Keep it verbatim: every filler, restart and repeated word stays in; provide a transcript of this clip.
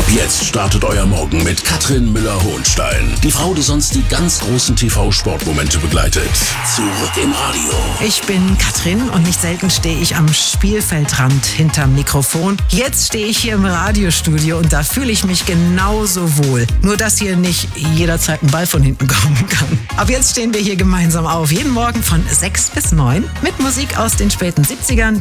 Ab jetzt startet euer Morgen mit Katrin Müller-Hohenstein. Die Frau, die sonst die ganz großen T V-Sportmomente begleitet. Zurück im Radio. Ich bin Katrin und nicht selten stehe ich am Spielfeldrand hinterm Mikrofon. Jetzt stehe ich hier im Radiostudio und da fühle ich mich genauso wohl. Nur, dass hier nicht jederzeit ein Ball von hinten kommen kann. Ab jetzt stehen wir hier gemeinsam auf. Jeden Morgen von sechs bis neun mit Musik aus den späten siebzigern.